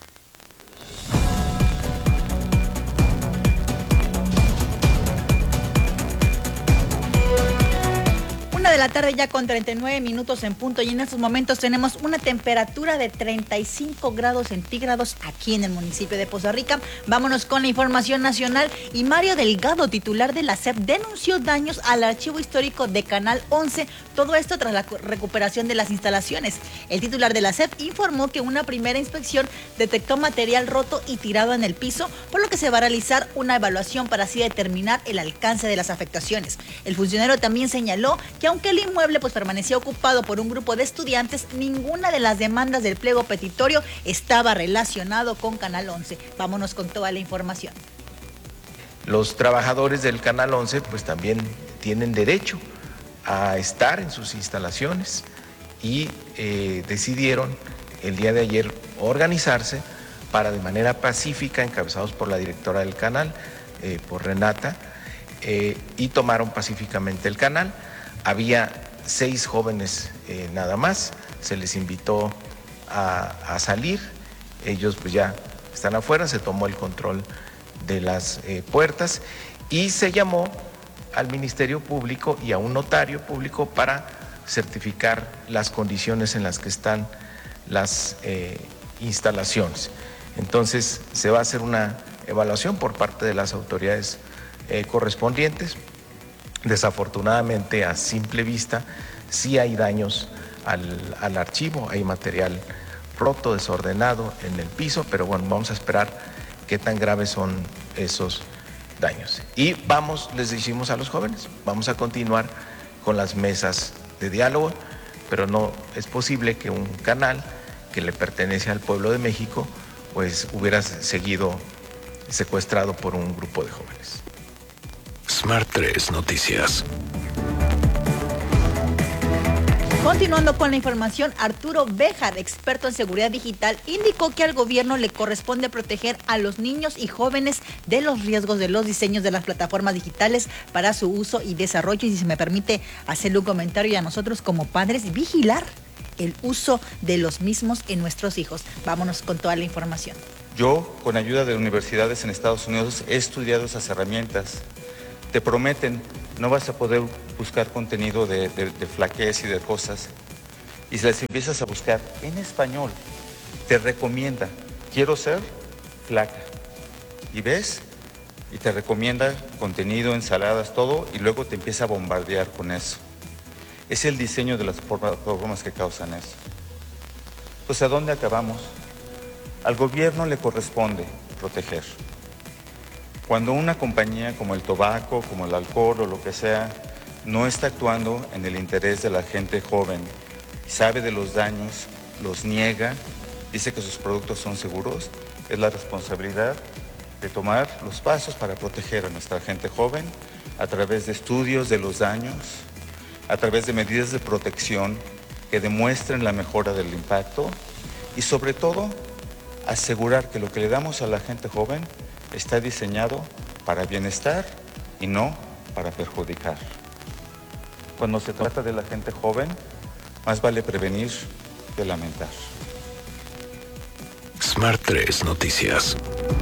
De la tarde ya con 39 minutos en punto y en estos momentos tenemos una temperatura de 35 grados centígrados aquí en el municipio de Poza Rica. Vámonos con la información nacional y Mario Delgado, titular de la SEP, denunció daños al archivo histórico de Canal 11, todo esto tras la recuperación de las instalaciones. El titular de la SEP informó que una primera inspección detectó material roto y tirado en el piso, por lo que se va a realizar una evaluación para así determinar el alcance de las afectaciones. El funcionario también señaló que aunque el inmueble permanecía ocupado por un grupo de estudiantes, ninguna de las demandas del pliego petitorio estaba relacionado con Canal 11. Vámonos con toda la información. Los trabajadores del Canal 11 pues también tienen derecho a estar en sus instalaciones y decidieron el día de ayer organizarse para de manera pacífica, encabezados por la directora del canal, por Renata, y tomaron pacíficamente el canal. Había 6 jóvenes nada más, se les invitó a salir, ellos pues ya están afuera, se tomó el control de las puertas y se llamó al Ministerio Público y a un notario público para certificar las condiciones en las que están las instalaciones. Entonces se va a hacer una evaluación por parte de las autoridades correspondientes. Desafortunadamente, a simple vista, sí hay daños al archivo, hay material roto, desordenado en el piso, pero bueno, vamos a esperar qué tan graves son esos daños. Y les decimos a los jóvenes, vamos a continuar con las mesas de diálogo, pero no es posible que un canal que le pertenece al pueblo de México, pues hubiera seguido secuestrado por un grupo de jóvenes. Smart 3 Noticias. Continuando con la información, Arturo Béjar, experto en seguridad digital, indicó que al gobierno le corresponde proteger a los niños y jóvenes de los riesgos de los diseños de las plataformas digitales para su uso y desarrollo. Y si se me permite hacerle un comentario, y a nosotros como padres, vigilar el uso de los mismos en nuestros hijos. Vámonos con toda la información. Yo, con ayuda de universidades en Estados Unidos, he estudiado esas herramientas. Te prometen, no vas a poder buscar contenido de flaquez y de cosas. Y si las empiezas a buscar en español, te recomienda, quiero ser flaca. Y ves, y te recomienda contenido, ensaladas, todo, y luego te empieza a bombardear con eso. Es el diseño de las plataformas que causan eso. Pues, ¿a dónde acabamos? Al gobierno le corresponde proteger. Cuando una compañía como el tabaco, como el alcohol o lo que sea, no está actuando en el interés de la gente joven, sabe de los daños, los niega, dice que sus productos son seguros, es la responsabilidad de tomar los pasos para proteger a nuestra gente joven a través de estudios de los daños, a través de medidas de protección que demuestren la mejora del impacto y sobre todo asegurar que lo que le damos a la gente joven está diseñado para bienestar y no para perjudicar. Cuando se trata de la gente joven, más vale prevenir que lamentar. Smart 3 Noticias.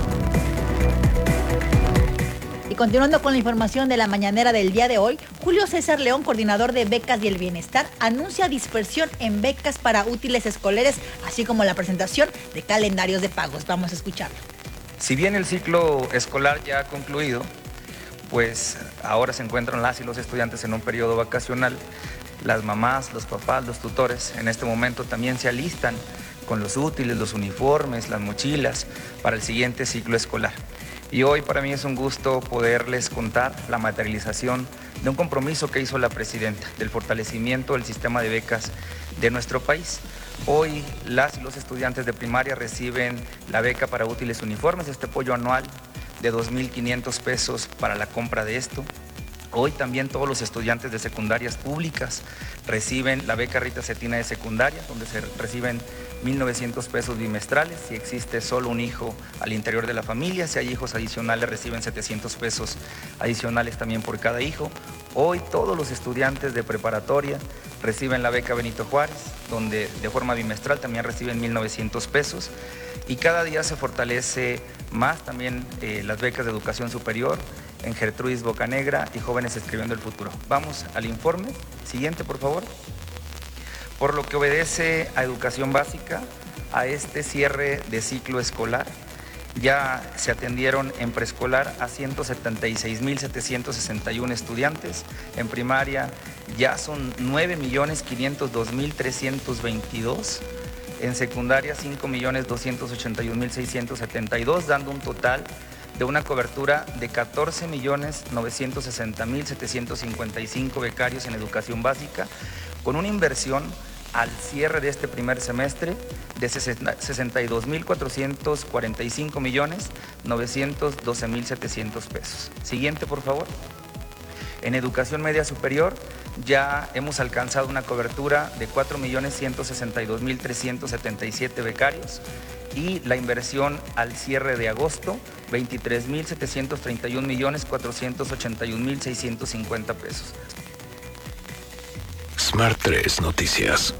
Y continuando con la información de la mañanera del día de hoy, Julio César León, coordinador de Becas y el Bienestar, anuncia dispersión en becas para útiles escolares, así como la presentación de calendarios de pagos. Vamos a escucharlo. Si bien el ciclo escolar ya ha concluido, pues ahora se encuentran las y los estudiantes en un periodo vacacional. Las mamás, los papás, los tutores en este momento también se alistan con los útiles, los uniformes, las mochilas para el siguiente ciclo escolar. Y hoy para mí es un gusto poderles contar la materialización de un compromiso que hizo la presidenta del fortalecimiento del sistema de becas de nuestro país. Hoy las y los estudiantes de primaria reciben la beca para útiles uniformes, este apoyo anual de 2,500 pesos para la compra de esto. Hoy también todos los estudiantes de secundarias públicas reciben la beca Rita Cetina de secundaria, donde se reciben 1,900 pesos bimestrales. Si existe solo un hijo al interior de la familia, si hay hijos adicionales, reciben 700 pesos adicionales también por cada hijo. Hoy todos los estudiantes de preparatoria reciben la beca Benito Juárez, donde de forma bimestral también reciben 1,900 pesos. Y cada día se fortalece más también las becas de educación superior en Gertrudis Bocanegra y Jóvenes Escribiendo el Futuro. Vamos al informe. Siguiente, por favor. Por lo que obedece a educación básica, a este cierre de ciclo escolar, ya se atendieron en preescolar a 176,761 estudiantes. En primaria ya son 9,502,322. En secundaria 5,281,672, dando un total de una cobertura de 14,960,755 becarios en educación básica, con una inversión al cierre de este primer semestre de 62,445,912,700 pesos. Siguiente, por favor. En educación media superior ya hemos alcanzado una cobertura de 4,162,377 becarios y la inversión al cierre de agosto, 23,731,481,650 pesos. Smart 3 Noticias.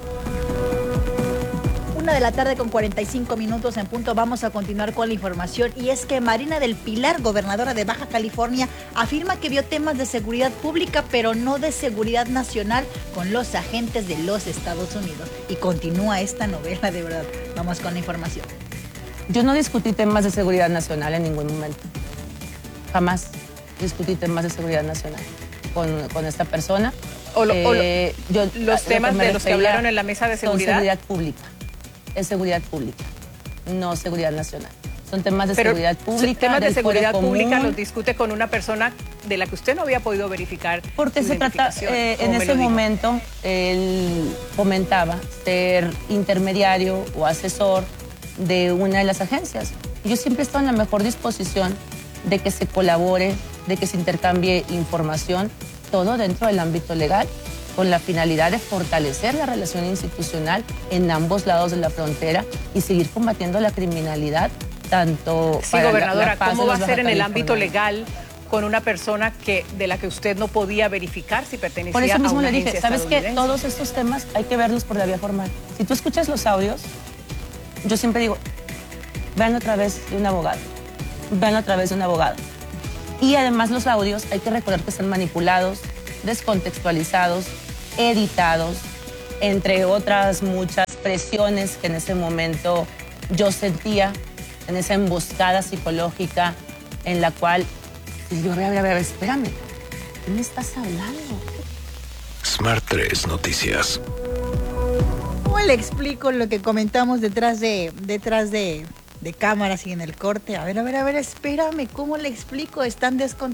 1:00 con 45 minutos en punto. Vamos a continuar con la información, y es que Marina del Pilar, gobernadora de Baja California, afirma que vio temas de seguridad pública, pero no de seguridad nacional con los agentes de los Estados Unidos. Y continúa esta novela, de verdad. Vamos con la información. Yo no discutí temas de seguridad nacional en ningún momento. Jamás discutí temas de seguridad nacional con esta persona. Los temas de los que hablaron en la mesa de seguridad. Son seguridad pública. Es seguridad pública, no seguridad nacional. Son temas de seguridad pública. Temas de seguridad pública los discute con una persona de la que usted no había podido verificar. Porque se trata, en ese momento, él comentaba ser intermediario o asesor de una de las agencias. Yo siempre he estado en la mejor disposición de que se colabore, de que se intercambie información, todo dentro del ámbito legal, con la finalidad de fortalecer la relación institucional en ambos lados de la frontera y seguir combatiendo la criminalidad, tanto sí, para gobernadora, la paz ¿cómo de va los a ser en el ámbito bajacalifornianos? legal con una persona de la que usted no podía verificar si pertenecía Por eso a mismo una le dije, agencia ¿sabes qué? estadounidense? Todos estos temas hay que verlos por la vía formal. Si tú escuchas los audios, yo siempre digo, vean a través de un abogado, vean a través de un abogado. Y además los audios hay que recordar que están manipulados, descontextualizados, editados, entre otras muchas presiones que en ese momento yo sentía, en esa emboscada psicológica en la cual yo, a ver, espérame, ¿qué me estás hablando? Smart 3 Noticias. ¿Cómo le explico lo que comentamos detrás de cámaras y en el corte? A ver, espérame, ¿cómo le explico? Están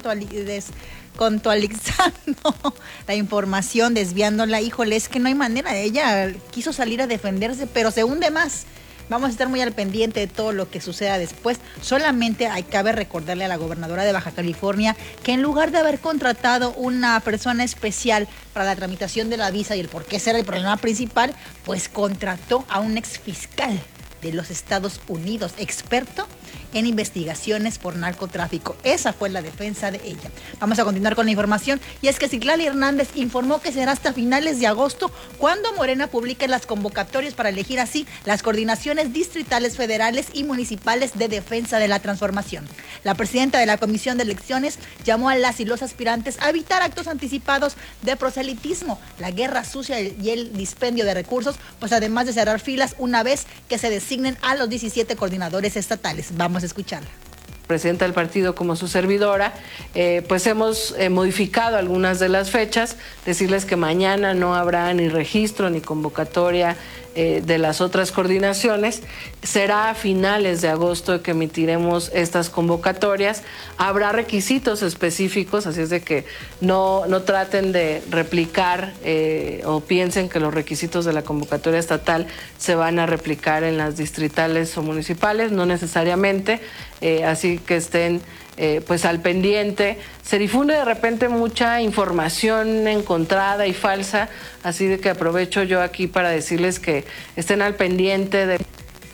descontextualizando la información, desviándola. Híjole, es que no hay manera. Ella quiso salir a defenderse, pero se hunde más. Vamos a estar muy al pendiente de todo lo que suceda después. Solamente cabe recordarle a la gobernadora de Baja California que en lugar de haber contratado una persona especial para la tramitación de la visa y el por qué será el problema principal, pues contrató a un exfiscal de los Estados Unidos, experto en investigaciones por narcotráfico. Esa fue la defensa de ella. Vamos a continuar con la información, y es que Citlali Hernández informó que será hasta finales de agosto cuando Morena publique las convocatorias para elegir así las coordinaciones distritales, federales y municipales de defensa de la transformación. La presidenta de la Comisión de Elecciones llamó a las y los aspirantes a evitar actos anticipados de proselitismo, la guerra sucia y el dispendio de recursos, pues además de cerrar filas una vez que se designen a los 17 coordinadores estatales. Vamos a escucharla. Presidenta del partido como su servidora, pues hemos modificado algunas de las fechas, decirles que mañana no habrá ni registro ni convocatoria de las otras coordinaciones. Será a finales de agosto que emitiremos estas convocatorias. Habrá requisitos específicos, así es de que no traten de replicar o piensen que los requisitos de la convocatoria estatal se van a replicar en las distritales o municipales, no necesariamente, así que estén pues al pendiente. Se difunde de repente mucha información encontrada y falsa, así de que aprovecho yo aquí para decirles que estén al pendiente de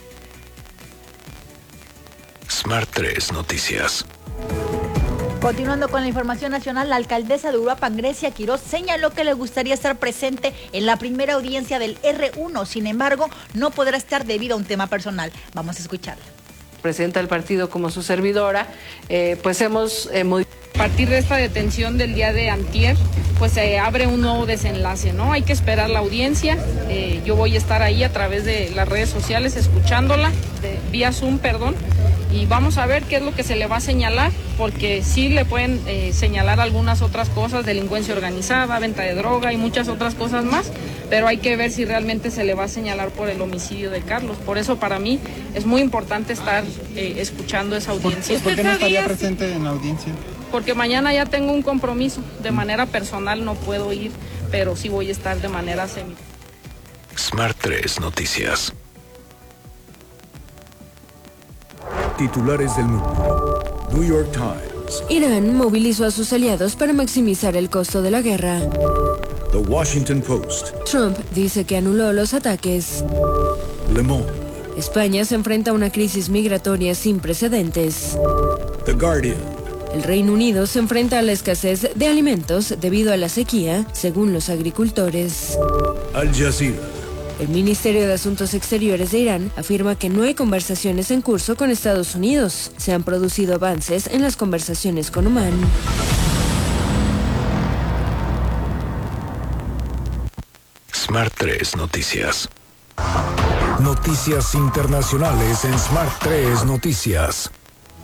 Smart 3 Noticias. Continuando con la información nacional, la alcaldesa de Uruapan, Grecia Quiroz, señaló que le gustaría estar presente en la primera audiencia del R1, sin embargo, no podrá estar debido a un tema personal. Vamos a escucharla. Presidenta del partido como su servidora, pues hemos a partir de esta detención del día de antier, pues se abre un nuevo desenlace, ¿no? Hay que esperar la audiencia. Yo voy a estar ahí a través de las redes sociales escuchándola, vía Zoom, y vamos a ver qué es lo que se le va a señalar, porque sí le pueden señalar algunas otras cosas, delincuencia organizada, venta de droga y muchas otras cosas más, pero hay que ver si realmente se le va a señalar por el homicidio de Carlos. Por eso para mí es muy importante estar escuchando esa audiencia. ¿Por qué no estaría presente en la audiencia? Porque mañana ya tengo un compromiso, de manera personal no puedo ir, pero sí voy a estar de manera semi. Smart 3 Noticias. Titulares del mundo. New York Times. Irán movilizó a sus aliados para maximizar el costo de la guerra. The Washington Post. Trump dice que anuló los ataques. Le Monde. España se enfrenta a una crisis migratoria sin precedentes. The Guardian. El Reino Unido se enfrenta a la escasez de alimentos debido a la sequía, según los agricultores. Al Jazeera. El Ministerio de Asuntos Exteriores de Irán afirma que no hay conversaciones en curso con Estados Unidos. Se han producido avances en las conversaciones con Omán. Smart 3 Noticias. Noticias internacionales en Smart 3 Noticias.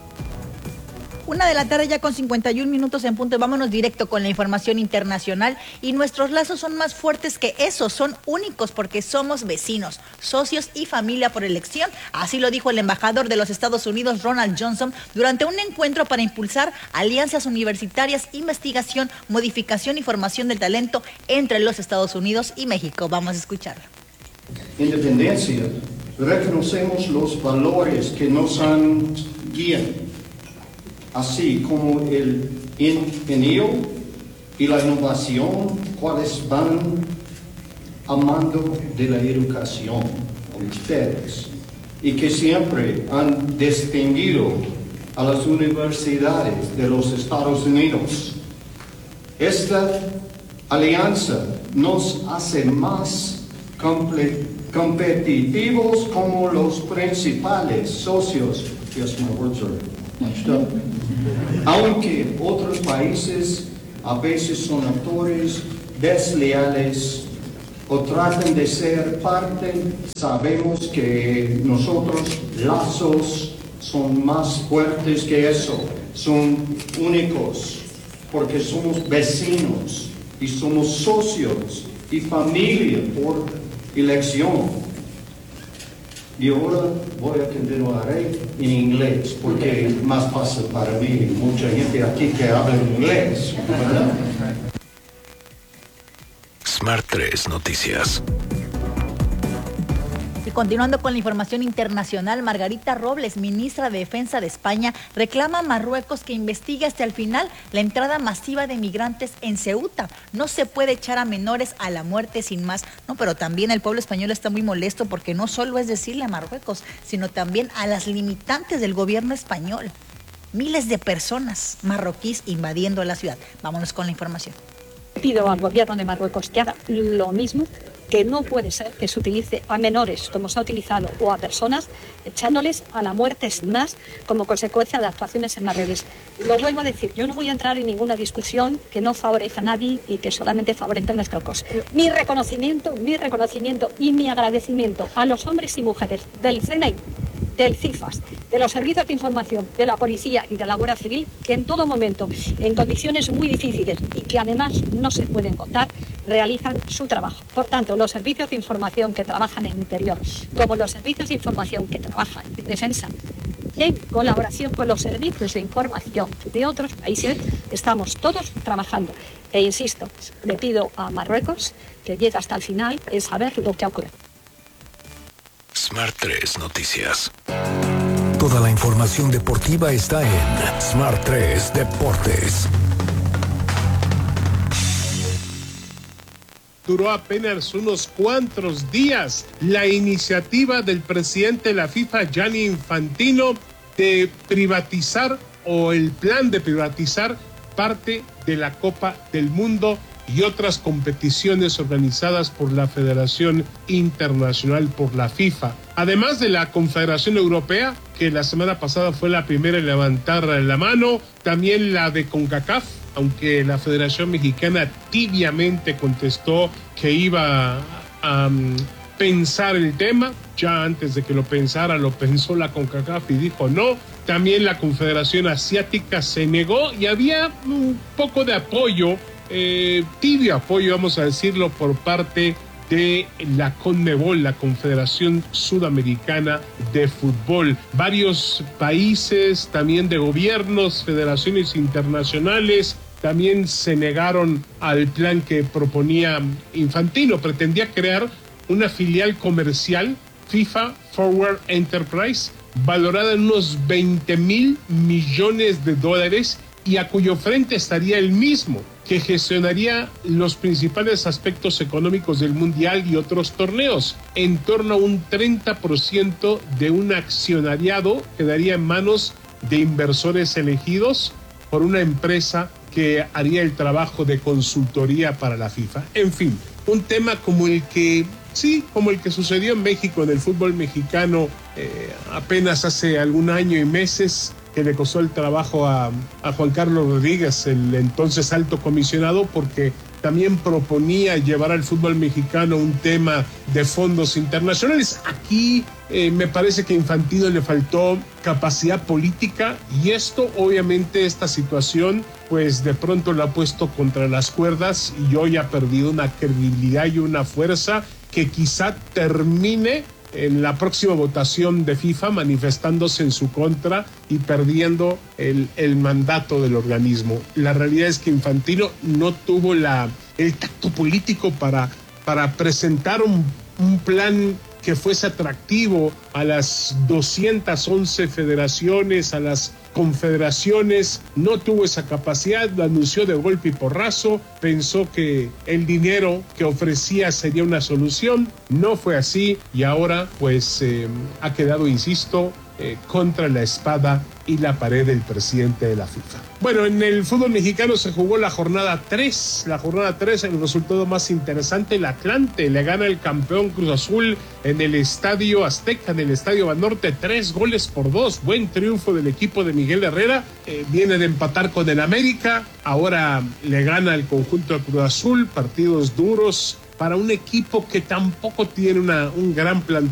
1:00 ya con 51 minutos en punto. Vámonos directo con la información internacional, y nuestros lazos son más fuertes que eso, son únicos porque somos vecinos, socios y familia por elección. Así lo dijo el embajador de los Estados Unidos, Ronald Johnson, durante un encuentro para impulsar alianzas universitarias, investigación, modificación y formación del talento entre los Estados Unidos y México. Vamos a escucharlo. Independencia, reconocemos los valores que nos han guiado así como el ingenio y la innovación, cuales van amando de la educación a ustedes y que siempre han distinguido a las universidades de los Estados Unidos. Esta alianza nos hace más competitivos como los principales socios. Yes, my words are matched up. Aunque otros países a veces son actores desleales o tratan de ser parte, sabemos que nosotros lazos son más fuertes que eso, son únicos, porque somos vecinos y somos socios y familia por elección. Y ahora voy a continuar en inglés, porque es más fácil para mí, mucha gente aquí que habla inglés, ¿verdad? Smart 3 Noticias. Y continuando con la información internacional, Margarita Robles, ministra de Defensa de España, reclama a Marruecos que investigue hasta el final la entrada masiva de migrantes en Ceuta. No se puede echar a menores a la muerte sin más. No, pero también el pueblo español está muy molesto porque no solo es decirle a Marruecos, sino también a las limitantes del gobierno español. Miles de personas marroquíes invadiendo la ciudad. Vámonos con la información. Pido al gobierno de Marruecos que haga lo mismo, que no puede ser que se utilice a menores como se ha utilizado o a personas echándoles a la muerte sin más como consecuencia de actuaciones en las redes. Lo vuelvo a decir, yo no voy a entrar en ninguna discusión que no favorezca a nadie y que solamente favorezca nuestra cosa. Mi reconocimiento y mi agradecimiento a los hombres y mujeres del CNI, del CIFAS, de los servicios de información, de la policía y de la Guardia Civil, que en todo momento, en condiciones muy difíciles y que además no se pueden contar, realizan su trabajo. Por tanto, los servicios de información que trabajan en interior, como los servicios de información que trabajan en defensa, en colaboración con los servicios de información de otros países, estamos todos trabajando. E insisto, le pido a Marruecos que llegue hasta el final en saber lo que ha ocurrido. Smart 3 Noticias. Toda la información deportiva está en Smart 3 Deportes. Duró apenas unos cuantos días la iniciativa del presidente de la FIFA, Gianni Infantino, de privatizar o el plan de privatizar parte de la Copa del Mundo y otras competiciones organizadas por la Federación Internacional, por la FIFA. Además de la Confederación Europea, que la semana pasada fue la primera en levantar la mano, también la de CONCACAF, aunque la Federación Mexicana tibiamente contestó que iba a pensar el tema. Ya antes de que lo pensara, lo pensó la CONCACAF y dijo no. También la Confederación Asiática se negó y había un poco de apoyo, tibio apoyo, vamos a decirlo, por parte de la CONMEBOL, la Confederación Sudamericana de Fútbol. Varios países, también de gobiernos, federaciones internacionales, también se negaron al plan que proponía Infantino. Pretendía crear una filial comercial, FIFA Forward Enterprise, valorada en unos $20,000 millones y a cuyo frente estaría él mismo, que gestionaría los principales aspectos económicos del Mundial y otros torneos. En torno a un 30% de un accionariado quedaría en manos de inversores elegidos por una empresa que haría el trabajo de consultoría para la FIFA. En fin, un tema como el que sucedió en México, en el fútbol mexicano, apenas hace algún año y meses, que le costó el trabajo a Juan Carlos Rodríguez, el entonces alto comisionado, porque también proponía llevar al fútbol mexicano un tema de fondos internacionales. Aquí me parece que a Infantino le faltó capacidad política y esto, obviamente, esta situación, pues de pronto lo ha puesto contra las cuerdas y hoy ha perdido una credibilidad y una fuerza que quizá termine en la próxima votación de FIFA manifestándose en su contra y perdiendo el mandato del organismo. La realidad es que Infantino no tuvo el tacto político para presentar un plan que fuese atractivo a las 211 federaciones, a las confederaciones. No tuvo esa capacidad, lo anunció de golpe y porrazo, pensó que el dinero que ofrecía sería una solución, no fue así y ahora pues ha quedado, insisto, contra la espada y la pared del presidente de la FIFA. Bueno, en el fútbol mexicano se jugó la jornada 3. La jornada 3, el resultado más interesante, el Atlante le gana el campeón Cruz Azul en el Estadio Azteca, en el Estadio Banorte, 3-2. Buen triunfo del equipo de Miguel Herrera. Viene de empatar con el América, ahora le gana el conjunto de Cruz Azul, partidos duros para un equipo que tampoco tiene un gran plantel.